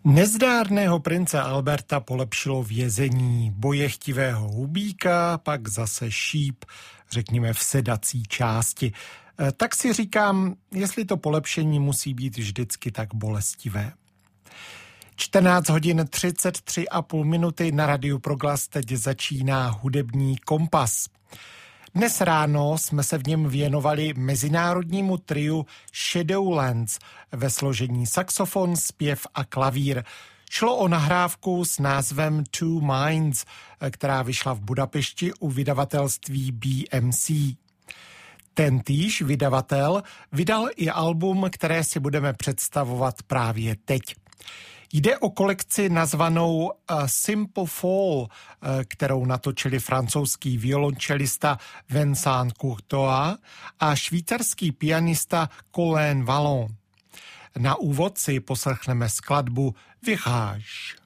Nezdárného prince Alberta polepšilo vězení, bojechtivého hubíka, pak zase šíp, řekněme v sedací části. Tak si říkám, jestli to polepšení musí být vždycky tak bolestivé. 14 hodin 33,5 minuty na Radiu Proglas teď začíná hudební kompas. Dnes ráno jsme se v něm věnovali mezinárodnímu triu Shadowlands ve složení saxofon, zpěv a klavír. Šlo o nahrávku s názvem Two Minds, která vyšla v Budapešti u vydavatelství BMC. Tentýž vydavatel vydal i album, které si budeme představovat právě teď. Jde o kolekci nazvanou Simple Fall, kterou natočili francouzský violončelista Vincent Courtois a švýcarský pianista Colin Vallon. Na úvod si poslechneme skladbu Virage.